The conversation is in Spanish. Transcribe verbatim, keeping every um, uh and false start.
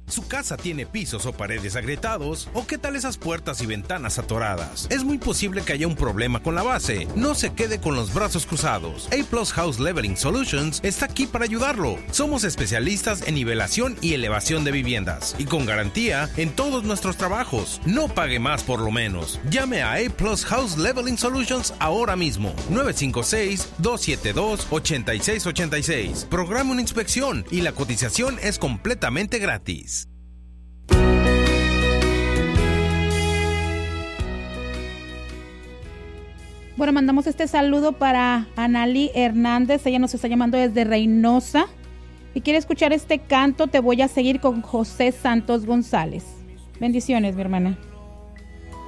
¿Su casa tiene pisos o paredes agrietados? ¿O qué tal esas puertas y ventanas atoradas? Es muy posible que haya un problema con la base. No se quede con los brazos cruzados. A-Plus House Leveling Solutions está aquí para ayudarlo. Somos especialistas en nivelación y elevación de viviendas y con garantía en todos nuestros trabajos. No pague más por lo menos. Llame a A-Plus House Leveling Solutions ahora mismo. nueve cinco seis, dos siete dos, ocho seis ocho seis. Programa una inspección y la cotización es completamente gratis. Bueno, mandamos este saludo para Analí Hernández. Ella nos está llamando desde Reynosa y quiere escuchar este canto. Te voy a seguir con José Santos González. Bendiciones, mi hermana.